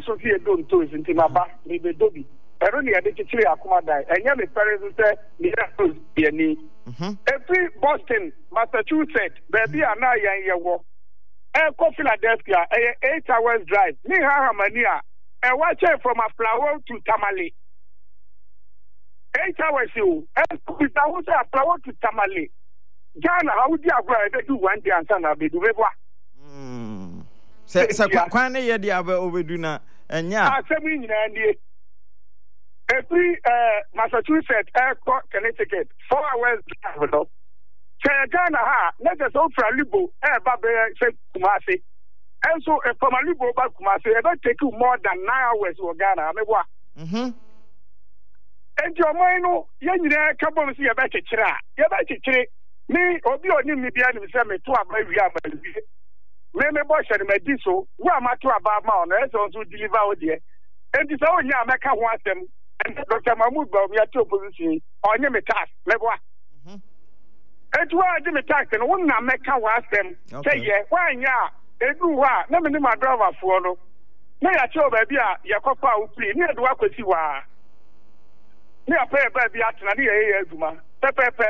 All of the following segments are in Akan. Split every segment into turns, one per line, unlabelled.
so fi don't to nti maba me be dobi ero ne yade chichire akoma dai enya me parents say me ratos biani every Boston Massachusetts baby ana yan yewo go Philadelphia 8 hours drive me ha mani a watch from a flower to Tamale 8 hours you with a flower to Tamale Ghana how would you have do one day and son be do
se kwan ye dia ba obedu na enya
asemi nyina ndie every Massachusetts Connecticut 4 hours drive no Ghana ha let us go for Libo ba be se Kumasi and so from Libo ba Kumasi e take you more than 9 hours for Ghana meboa and your mind no ye nyina ka bom se ye ba kekere me obi oni mi bia ni se me to aba wi aba me boy share me di so wa ma to aba ma on e so deliver o de and this o nya meka ho asem and Dr. Mahmoud ba mi ati opposition onye me task meboa et wa di me task no na meka ho asem say ye wa nya edu wa na me ni ma driver fo no na ya che o ba bia ye kopa o free ni edu akwasi wa ni apa ba bia atena ni ye aduma pepepe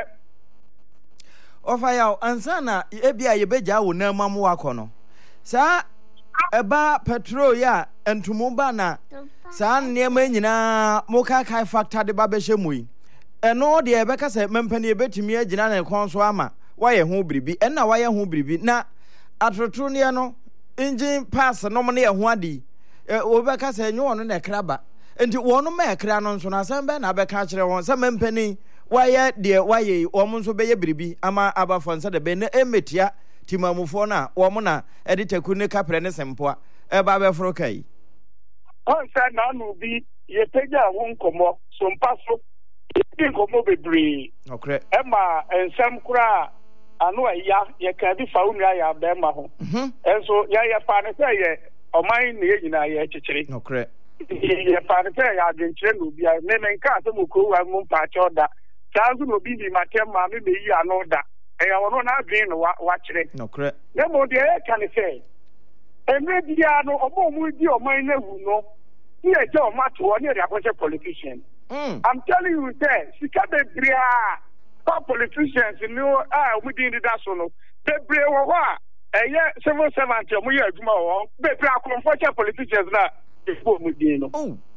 ofa yaw ansana ebia yebeja wo na mamu akono sa eba petrol ya entumu ba na sa nneema nyina moka kai factor de ba behye mui eno de ebeka se mempani ebetimi agina na konso ama waye ho biribi enna waye ho biribi na atrotro ne no engine pass no mo ne ho adi obeka se nyo no na kraba enti wono ma ekra no nso na san be na beka kire won se mempani waye de waye omo beye biribi ama abafonsa de be na emetia timamufo na omo na editeku ne kapre ne sempoa eba be foro kai
on sa na no bi ye peja won komo so mpaso bi komo bebre
okre
ema ensam kura anu ya ye ka bi fa unu ya be ma ho enso ya fa ne se ye oman ne nyina ye kekere
okre
ye fa ne se ya adwenkyere no bia me nka se mo ko wa mo mpa choda chanzu no bi matem ma me yi anu da eya wono na adwen no wa kire
okre
ne mo de e kan se eme bia no omo mu di oman na wu no ni e je o mato ni e akwese politician I'm telling you that sika be bria politicians no we did that so no be bria wo wa civil servant mo ye adwuma wo be bria comfortable politicians na before mu di no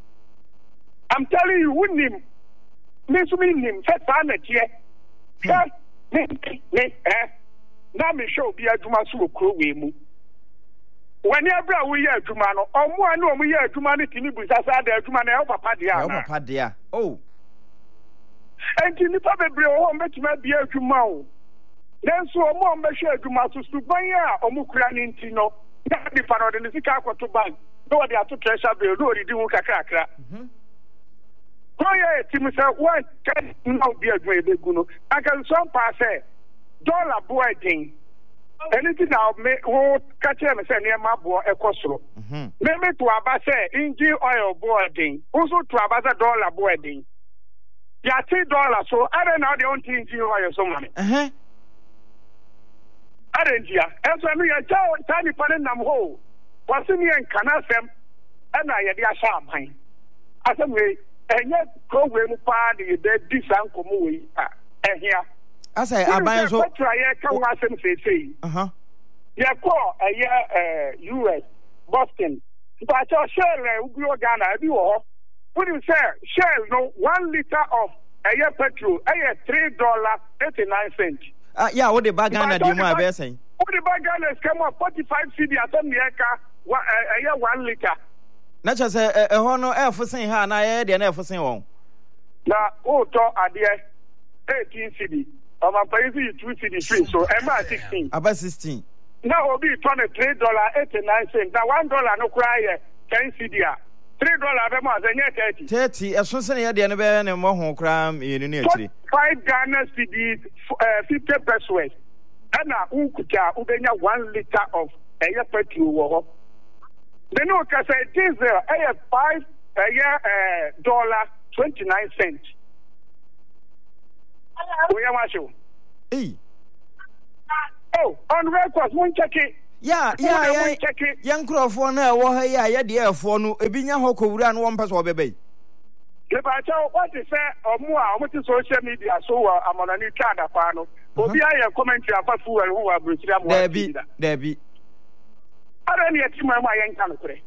I'm telling you wunim me so me nim se ta na tie na me show bi adwuma so okro we mu whenever we hear adwuma no omo anu omo ye adwuma ni timi busasa da adwuma na e papa dia
oh
enti nipa bebre o metuma bia adwuma o nenso omo mbehwe adwuma so suban a omo kura ni nti no na di pa no de sika akoto bank no de ato treasure bill no di hu kakrakra ko ye timi say one can no bia adwuma ebegu no aka so pa say dollar boy thing anything now me wo catch me say near my boy ekosoro me to aba say engine oil boarding also to aba dollar boarding ya $3 so I don't know the only engine oil so money arendia enso no ya jaw tani pane nam ho wasini en kanasem na ye dia sha aman asem we enye program pa de be disankomo we ehia
asai aban so
try ka wasem sei ya ko US Boston but Shell ugro Ghana bi wo when you say Shell no 1 liter of petrol $3.89
yeah what the bag Ghana di mu abesen
what the bag Ghana is come 45 cedi atom yeka 1 liter
na cha say ho no efosen ha na ye de na efosen won
na o to ade 18 cedi o ma pay 2 cedi free so ema 16
about 16
now obi turn $3.89 na $1 no cry 10 cedi a $3 be ma zenye
30 eso se ne de ne be ne mo ho kra yenu ne akiri
5 Ghana cedi 50 pesos ana ukuta ubenya 1 liter of petrol wo ho then o ka say diesel $5 $29 we am show oh on record one check it
yan nkurɔfoɔ na ɛwɔ ha yi a yɛde ɛfoɔ no ebi nya hɔ kɔwura no wɔn pɛ sɛ ɔbɛbɛ yi.
Lebacha, what is social media so amonani kada pano. Obi aye commentary about who are Brazilian.
Debbie.
I don't need to my young country.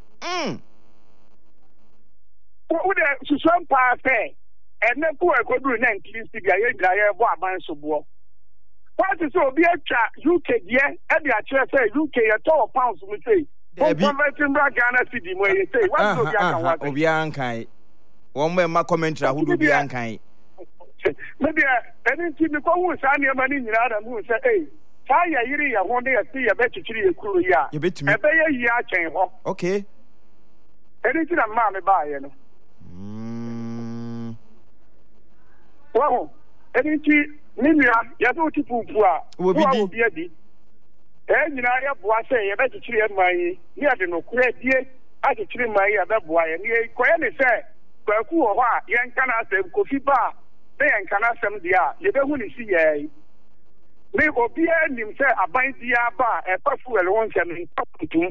What would a Susan Pa say? And then poor could do 19 to be a guy of one so war. What is so be a UK, yeah, and the church say UK at all pounds we say. Converting Ghana City where you say, what
is Bianca? One way my commentary who will be unkind.
Maybe anything because who is any money in other moon say, hey, Fire Yiri, one day I see a better tree, a cool year.
You bet me.
A year chain.
Okay.
Anything I'm mammy buy, you know. Well, anything, Mimia, Yabuti Pupua, will be a bit. And you know, I say a better tree of my near the no great dear, I can treat my other boy, and ye quietly say. Kuwa yan kana sem kofi ba be yan kana sem dia ye be hu ni si ye me obi anim se aban dia ba e pa fuel won sem ntum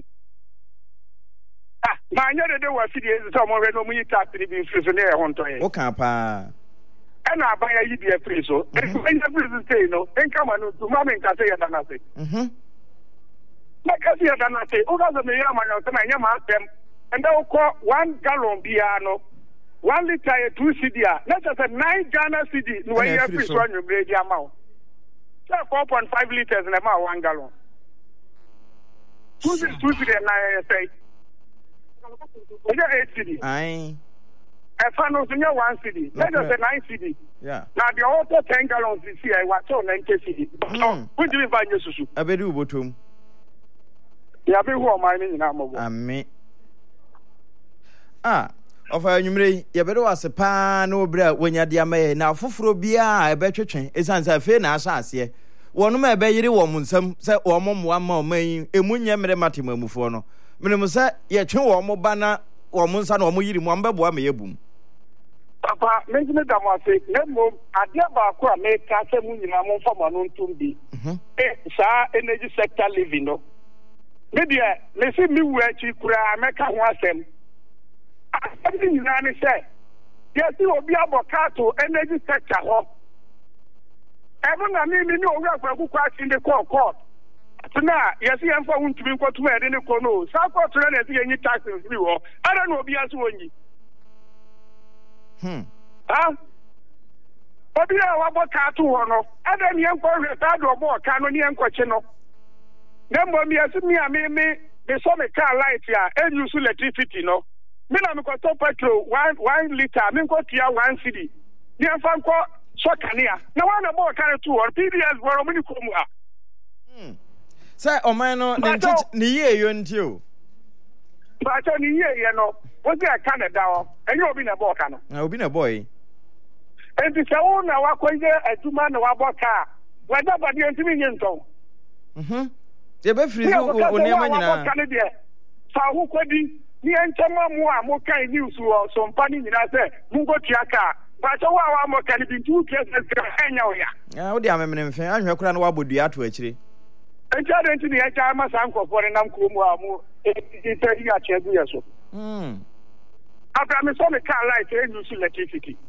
ma nya de wa fidie so mo we no mu yita tri bi friso ne e hon to ye
o kan pa
e na aban ya yi bi e friso e nya friso say no en kama no tu ma men ka se ya dana se na ka se ya dana se o ga so me ya ma no se na nya ma tem and I call 1 gallon biano 1 liter 2 cedi. Let's say 9 Ghana cedi. No way every one you made the amount. 4.5 liters in about 1 gallon. 2 cedi and I say. 8 cedi.
Aye.
A fan of 1 cedi. Let's say 9 cedi.
Yeah.
Now the auto 10 gallons this year. I was so 90 cedi. Would you buy your susu?
I bet you would too.
Yeah, be who mining in Amo.
Amen. Ofa nwumre ye bere wase pa na obra wanya dia maye na foforo bia e betwetwen esansa fe na asase wono ma ebe yiri wo munsam se wo momoa ma oman emunye mere matemamufo no menem se ye twe wo mo bana wo munsa na wo yiri mo ambeboa ma yebum
papa menjime damase nemo ade ba ko a me ka se munyina mo fama no ntum bi sa energy sector living no me dia me se mi wu achi kura me ka ho asem everything you know say yes you obi abokato energy sector ho even na me ni owi afaku kwa in the court tuna yes you emfa wuntumi nkotuma ede ne ko no sa court na ese yenyi taxes free ho ara na obi aso onyi obi a wabokato ho no ada ni enko hweta do obo ka no ni enkoche no na mo mi asu mi a me so me car light ya e use electricity no me na me ko top petrol 1 liter me ko tia 1 cedi ni afan ko so kanea na wa na bo kare 2 or PDS boro me ni ko mu a
say o man no ni ye yo nti o
ba to ni ye no wo se Canada o enye obi na bo ka no
na obi na boy
enti se wo na wa ko ye aduma na wa bo ka wa da ba de ntimi nye nton
ye be free o ne ma nyina
sa hu ko di ni enchema mu a mo kan news wo so mpani nyina se mu go tiaka ba so wa mo kan bi tu ke se enya o ya
wo di amemene mfe ahwe kura na wa bodua ato akire
encha de ntini encha ma sa nkofo ne nam kro mu a mu ite ya chegu yeso after me so me car light e use electricity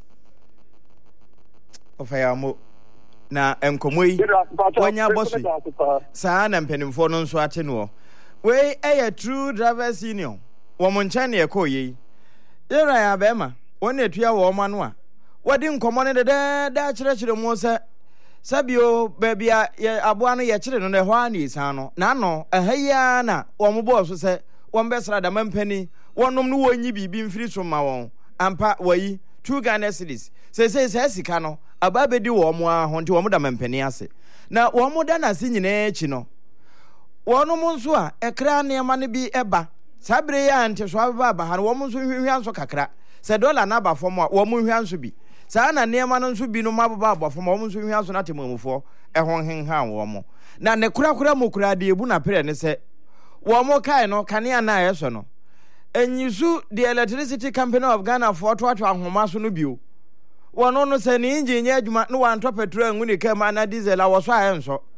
ofaya mo na enkomoi wanya bosu saa na mpanimfo no nso ate no we true drivers union wo moncha ne ekoyi yera ya bema wona etua wo ma no a wodi nkomo ne da kyerɛkyerɛ mu sɛ sabio babia ye aboa no ye kyerɛ no ne hɔ ani san no na no ahaya na wo mo bo so sɛ wo mbɛsra da mampani wonom no wonyi bibi mfiri so ma won ampa wayi 2 Ghana cedis sɛ sika no aba bedi wo mo a ho nti wo mo da mampani ase na wo mo da na se nyina echi no wonom nso a ekra ne ma ne bi eba sabre ya nte so aba ha wo mo nso hwehwia nso kakra sɛ dollar na aba fom a wo mo hwehwia nso bi saa na ne ma no nso bi no mababa aba fom a wo mo nso hwehwia nso na temamufo ɛho henha wo mo na ne kura mo kura de ebu na pere ne sɛ wo mo kai no kanea na ayeso no enyisu the Electricity Company of Ghana for to ahoma so no bio wono no sɛ ne engineer adwuma no wan to petrol ngu ne kama na diesel a wo so ayenso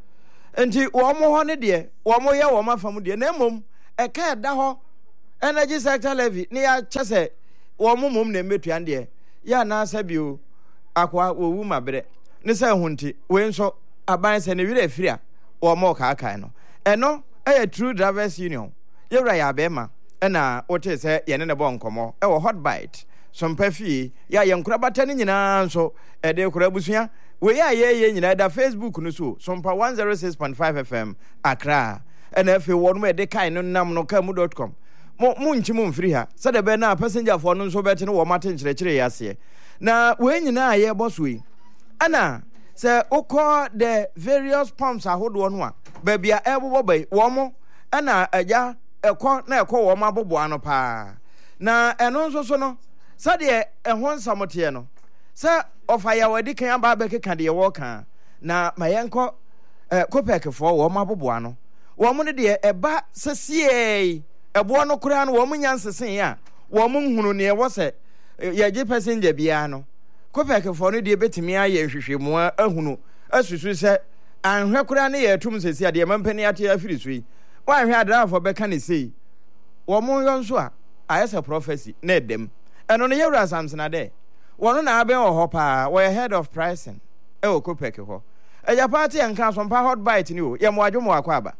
enti wo mo ho ne de wo mo ye wo mafam de na mom e ka da ho energy sector levy ne ya chese wo mo mom na metua de ya na asabio akwa wo wu mabre ne se hunti we nso aban se ne wire afiri a wo mo ka aka no eno true drivers union yewra ya bema na wote se ye ne bo nkomo e wo hot bite sompa fie ya ye nkura bata ne nyina nso e de kura busua we ya ye nyina da Facebook no so sompa 106.5 FM Accra na afi wonu e de kai no nam no kamu.com mo nchi mo mfiri ha se de be na passenger for no nso bete no wo mate nkyerɛkyerɛ yase na we nyina ye bosui ana se ukọ the various pumps ahodo no a ba bia ebobo bai wo mo ana agya ekọ na ekọ wo ma bobo ano pa na eno nso so no sade ehon samote no se ofa ya wadi kan ba keka de wo kan na mayenko kopek fo wo ma bobo ano wo mo ne de eba sesie ebo no kura no wo mo nyansesen ya wo mo hunu ne wo se ye gi passenger bia no kopek fo no de betimi aye hwehwemu ahunu asusu se anhwe kura ne ye tum sesie de mampani ate afiri so yi wa hwe adrafo beka ne sei wo mo yonso a ayesa prophecy na edem eno ne yewra samsona de wono na aben wo pa we head of pricing e wo kopek ho eja party en kan so pa hot bite ni o ye mo adwo mo akwa aba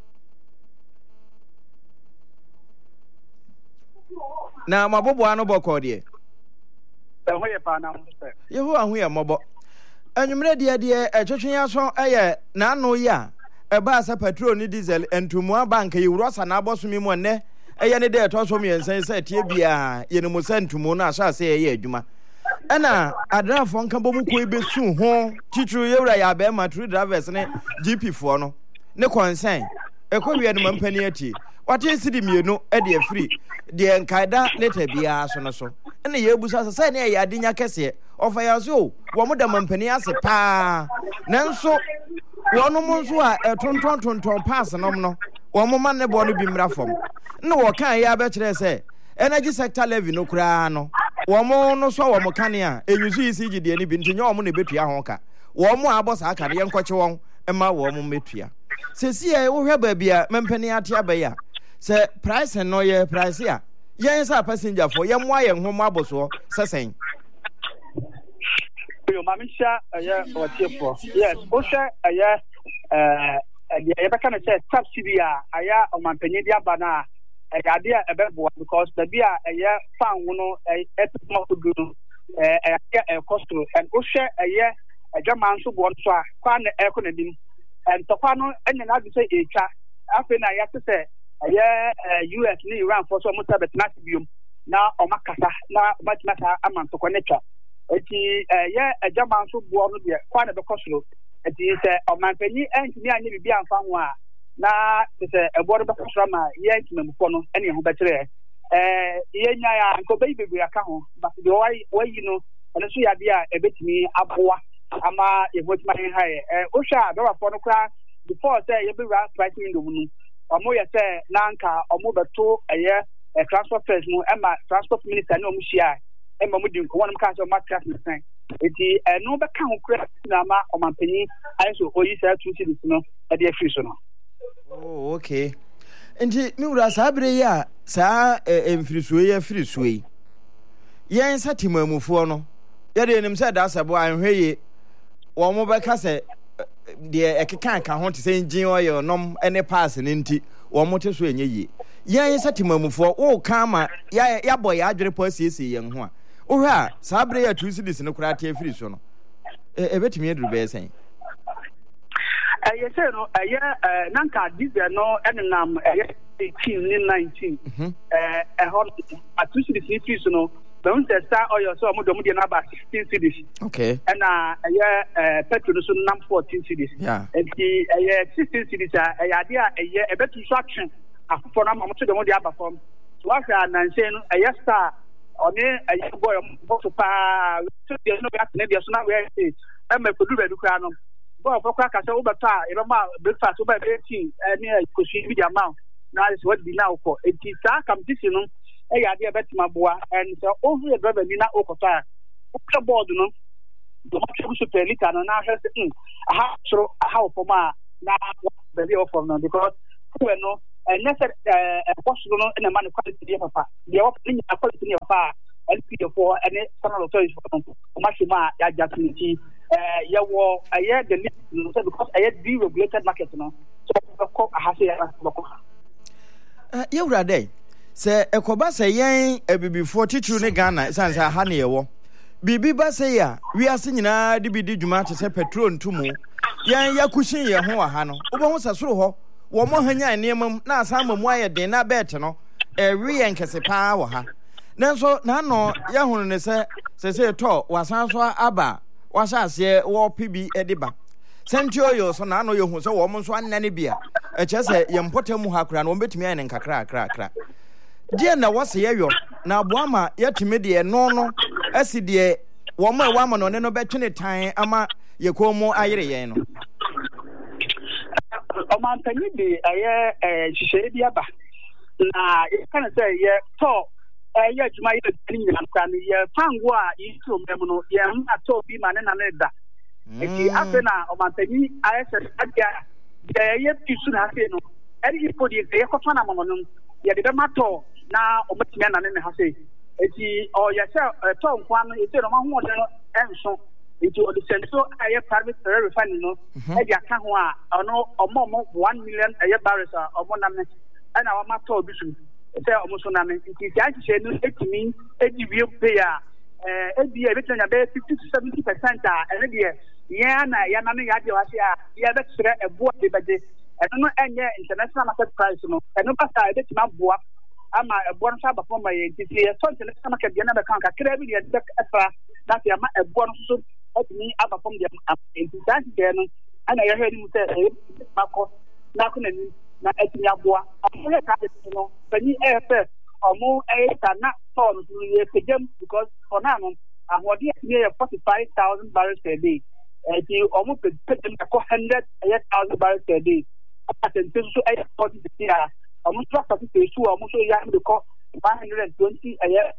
na mabobo ano boko de
ho ye pa na mo se
yehu ahu ye mobo anwumre de etwetwen aso eye na anu ya eba asa petrol ni diesel entumu abanka yewrosa na abosomi mu ne eye ne de etoso mi ensan se tie bia ye ne mo santumu na asa se ye adwuma ana adrafo nka bomu ko ebesu ho titru yewra ya be ma true drivers ne GP fo no ne concern ekowie no mampani ati wate sidi mienu e de afiri de nkaida leta bia so no so ene ye busa se ne ye adenya kese ofa ya so wo mo da mampani ase pa nanso wono mo nso a tonton pass no no wo mo man ne bo no bi mra fom ne wo kan ya be kire se energy sector levy no kura no wo mo no so wo mo kan a enyusu ECG de ni bi ntinyo wo mo ne betua ho ka wo mo abosa aka ne yenkoche won ema wo mo metua sesi e wo hwe ba bia mampani ate abaya se price no ye price ya yen sa passenger for ye mo aye ho mo aboso sesen
yo mamisha aya otiefo yes o hwe aya ye beka na say subsidy aya o mampani dia bana aya dia ebebo because the bia aya fan no etmo kudu aya cost and o hwe aya adwaman so bo nso a kwa na economy and tokwa no enya na say echa afi na ya say aya US ni Iran for so mutabet na biom na o makasa na matimata amantokwa necha eti ya adwaman so bo no de kwa na be kosoro eti se o mampani entimi anya bibia amfa ho a na se ebo no be kosoro ma ye ntimamfo no ene ho be kire ye nya ya nko be bebu aka ho but de wai no ene so ya bia ebetimi aboa ama ye botima hen hae o hwa be wa fo no kra before say ye be ra pricing window nu omo ye say na nka omo beto eye transport fares mu ema transport minister na omo hia ema mo di nko wonam ka so matras ne san eti no be ka ho kra na ma omanpanyi ayeso oyi say 2 cities no e de afiri so no
oh okay enti mi wura sabre ya sa emfiri so ye afiri so yi yen satimamufo no ye de nim say da sabo anhweye wo mo be ka say de ekeka ka ho te say engine oil nom ene pass ne nti wo mo te so enye yi yen satimamufo wo ka ma ya boy adwere pa siesi yen ho a wo hwe a sabre ya 2 cities no kura te afiri so no ebetimi eduru be sen
say no nanka diesel no enam 18 ni 19 at 2 cities so no don't say star oil so mo do na ba 16 cities
okay
and petrol so nam 14 cities
yeah
and the 16 cities dia ebetu so action afọ na mo to do mo dia ba form so after na say no star oni boy mo so pa so dia no ga na dia so na we say e me kodu be du kra no boy for kwa ka say ubeta e be ma breakfast uba 18 ni koshi bi dia ma na is what be now for it is competition no ya dia betima boa and so over the driver ni na okota o board no do ma chu so pelita no na he aha so aha for ma
na baby of from because we no and necessary possible no na man quality dey papa dey of ni quality dey papa LP4 and some of the for machima ya jatinity yawo aye the because aye deregulated market no so ko ahase ya ko
yewura dey se ekoba se yen abibifo titru ne Ghana sanse ha ne yewo bibi ba se ya wi ase nyina de bi di dwuma te se petrol ntumu yen yakushin ye ho ha no obo sasoro ho wo mo hanya enemam na asama mu aye den na bet no wi yen kese pa wo ha nanso na no ye hunu ne se to wasan so aba wasase wo pibi ediba sentio yo so na no ye hu se wo mo so annane bia chese ye mpotamu ha kra no betumi aye ne nkakra kra die na wose yeyo na aboama yetime de no asi de wo ma wa ma no ne no betwene tan ama ye komo ayere yen no
o man tani de aye hihye bi aba na e kan say ye to ye adwuma ye ni nyina kwa ne ye pango a yitro mem no ye ma to bi ma ne na ne da eti afi na o man tani aye se adia de ye pisu na afi no eri po de ye ko fa na mo no ye de ma to na ometimia na ne ha sei eti o ya sha to nkwa no eti no ma ho de no enso eti o de senso aye private refinery no e dia ka ho a ono omo 1 million aye barrels a omo na me ana wa ma to bisu eti omo so na me eti ya hye no etimi ejiwie pay a ebi e betanya be 50 to 70% a ene de ya na ya na me ya de wa se a ya be tsere ebo de beje eno enye international market price no eno pasa e betima boa ama ebon sa ba forma ye titi e so tele sama ke bia na be kan ka kra bi de efra na te ama ebon so otimi aba form de intensity de no ana ye hwani mu se mako na ko nani na etimi aboa amule ka de no bani efe omo ta na so no ye pejam because for now no ahodi ye 45,000 barrels per day ti omo pejam ko 100,000 barrels per day attention so 40 years almost drop to the issue almost ya the cost 120 a year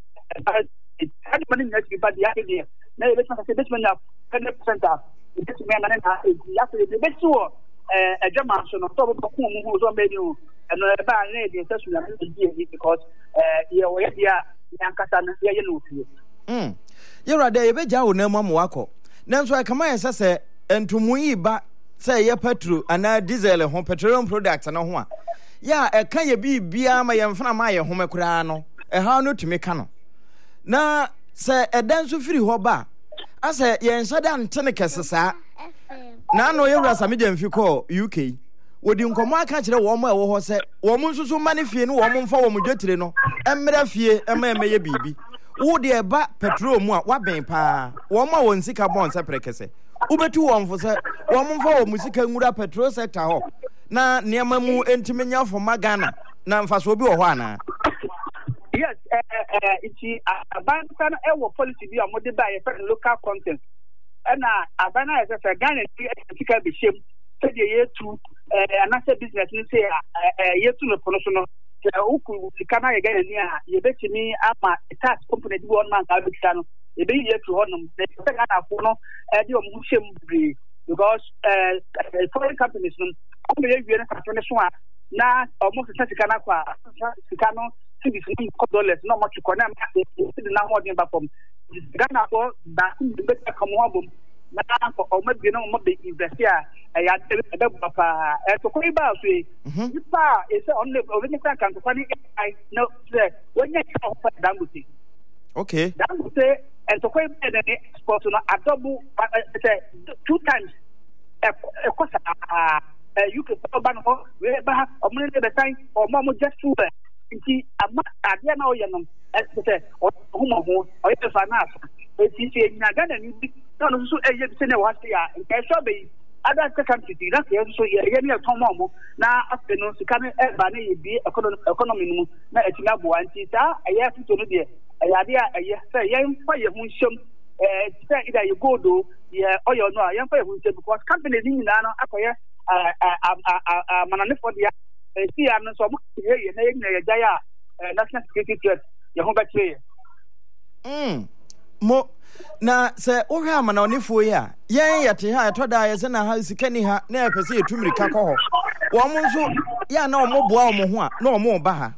had money next but the idea na e betma say betma 100% of this man na ya say the best so a German so no to ko mu so be ni o and ba na e say so na because ye wo ya nkasa na ye no fie
yera de e beja wo na mamu akọ nanso akama ye sese entumu yi ba say ye petrol ana diesel ho petroleum products na ho a ya eka ye bibia ma ye mfana ma ye home kura no ha no tumi ka no na se edan so firi ho ba ase ye nsada ntene kesesa na no ye wura same jamfi ko UK wodi nkomo aka kire wo mo e wo ho se wo mo nsusu ma ne fie no wo mo mfa wo mo dwetire no emmra fie emeye bibi wo de eba petrol mu a waben pa wo mo won sika bon se prekese ubetu wo mfo se wo mo mfa wo musika ngura petrol sector ho na niema mu entimenya for Ghana na mfaso obi wo ho ana
yes iti abanka na ewo policy bi amode ba ye for local content na abana ye for Ghana tika be shem se de yetu anase business ni se yetu no pono so no uku sikana ye Ghana ni a ye betimi ama tax company di one man ka be no e be yetu honum se Ghana ko no di o mu shem bre because foreign companies no come here we na so na almost sikana kwa sikano $6 no much kona na ho din ba from Ghana ko da be ka mo abom na ko o ma bi no mo be invest ya ya de ba pa to ko iba so yi pa e se on le o ni kan ko ni no se wonya ka ho pa Dangote
okay
Dangote and to ko iba de export no adobu 2 times e ko sa UK for ban ho we ba o mo le be time o mo just food nti ama ade na o ye no se o mo ho o ye finance e ti se nya Ghana ni bi no so e ye bi se ne wa se ya nke so be other countries na se so ye ye ne ton mo na afi no sika ne e ba ne ye bi economy no na etimi abo anti sa aye futo no de ade aye se ye mfa ye hu nhyem se ida ye godo ye oyo no a ye mfa ye hu nhyem because company ni nyina no akoye manane for dia see am so mo ye na ye jaya national security threat ye ho ba kire
mo na se wo hwa ama na onefo yi a yen yete ha etoda ye se na ha sikani ha na epese etumirika kɔ hɔ wo mo nso ya na omo boa omo ho a na omo ba ha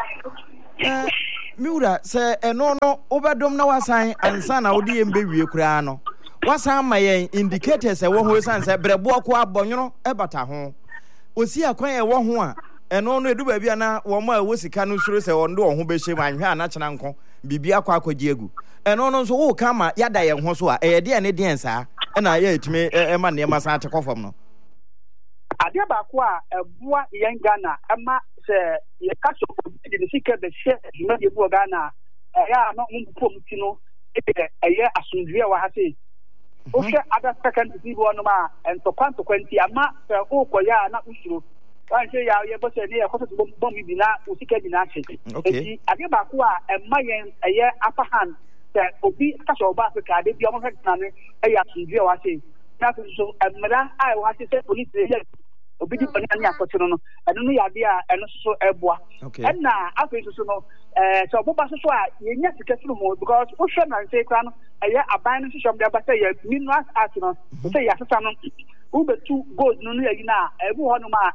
miura se eno no obedom na wasan ansa na odi yembe wie kura no wasan ma yen indicators e wo ho san se brebo ko abonwono e bata ho osi akwan e wo ho a eno no edu ba bia na wo ma wo sika no suro se wondo ho be hye manhwe ana kyena nko bibia kwa akwaji egu eno no nso wo kama yada ye ho so a e de ne den saa na ye etime e ma ne ma san te kofam no
ade ba ko a eboa yen Ghana ama se ye kaso de ne sika be hye juma de bo Ghana ya no mpom ti no ye asundue wa ha se o hwe ada second ti bo no ma entopanto kwanti ama se o koya na usuro kanche ya ye bo se ne ye koso bom bi na usika bi na che eti ade ba ko a emma yen ye upper hand se obi kaso ba Africa de bi o mo fe na ne ya asundue wa se na so emra ai wa se police ye obi di bani ani akotiro no eno no yade a eno so eboa na afi so no so oboba so a yenya sika furu mo because o hwe na nse kra no aban no so de ba say ya minerals art no say ya sesa no u betu gold no no yayi na ebu ho no ma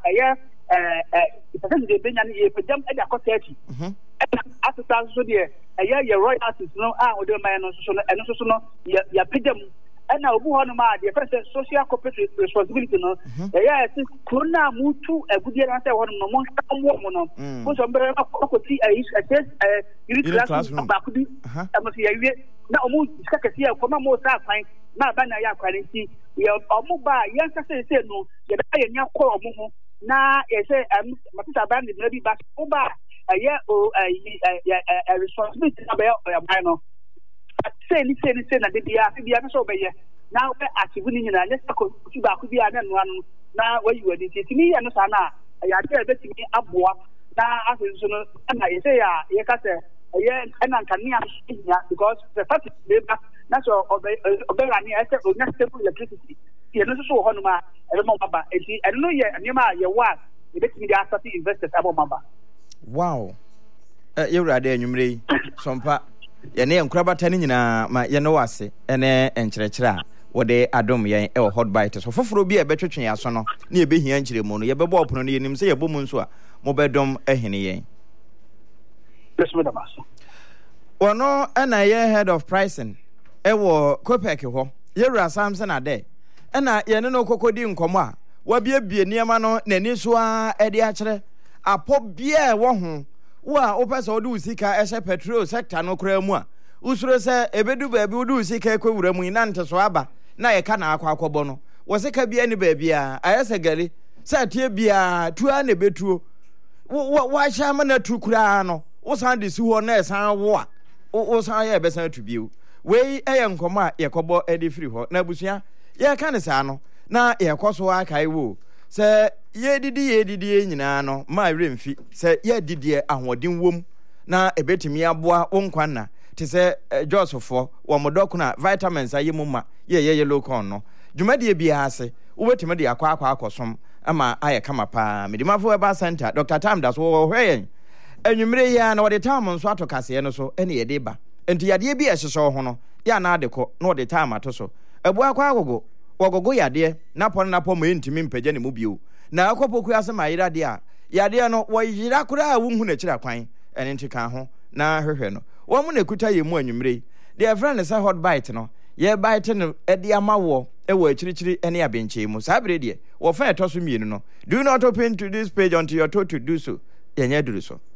person de benya ni e pejam e da kotati asesa so de ye royalties no o de man no so no eno so no ya pejam na obu ho no ma the first social corporate responsibility no corona mutu agudie na say ho no mo mo no ko so mbere na ko ti classroom ba ku bi am so yawie na omu sika kesi e ko ma mo sa kwan na ba na ya kwaranti ye omu ba yan ka say no ye da ye nya ko omu ho na ye say matisa ba ni bi ba o ba responsibility na ba ya ba no say na de bia so be ye na we atibu ni nyina let's ko ti ba ku bia na no anu na we you dey ti mi ya no sa na ya de be ti mi aboa na afi so no na ye say ya ye ka say ye na nkania ya because the fact is na so oberani I say na stable electricity ye no so ho no ma e mo baba e ti e no ye anima ye wa ye be ti mi dey asset investors abo maba
wow ye wurade anwumre sompa yene enkurabata ni nyina ma yene wase ene enkyerɛkyerɛ a wode adom yɛn ɛwɔ hot bite so foforo bi a ɛbɛtwetwe yɛ aso no ne yɛbɛhia nkyerɛmu no yɛbɛbɔ ɔpono no yɛnim sɛ yɛbɔ mu nso a mobɛdom ahene yɛn wɔno ɛna yɛ head of pricing ɛwɔ Copec hɔ yɛwura Samson Ade ɛna yɛne no kokodi nkɔmɔ a wabiebie nneɛma no n'ani so a ɛde akyerɛ apɔ bia ɛwɔ ho wa opesa odi usika ehye petrol sector no kura mu a usuro se ebedu baabi odi usika ekwura mu ina nte so aba na ye ka na akwakobo no wo sika bia ni baabi a ayese gari se tie bia tua na betuo wa sha ma na tu kura no wo san de si ho na esan wo a wo san ye besan tu biu wei eye nkomo a ye kobo edi free ho na busua ye ka ne sa no na ye koso akai wo se ye didi nyina no ma remfi se ye didi ahoden wom na ebetimi aboa wonkwan na te se josofo wo modoko na vitamins ayemu ma ye yellow corn no dwumade bia ase wo betimi de akwa akosom ama aye kama pa medimafo eba center Dr. Tam das wo hweyen anwumre ya na wode tam nso atokase no so ene ye de ba enti yade bi ehyeso ho no ya na adekọ na wode tam atoso ebu akwa agogo wogogo yade na pon na pon mo ntimi mpagya ne mu bio na akopoku asema yira de a yade no wo yira kura a wonhu na kira kwan ene ntika ho na hwehwe no wo mu na kuta ye mu anwumre de friend say hot bite no ye bite no e de amawo e wo akirichiri ene abenche mu sabre de wo fa etoso mienu no do not open to this page until you're told to do so yenye duru so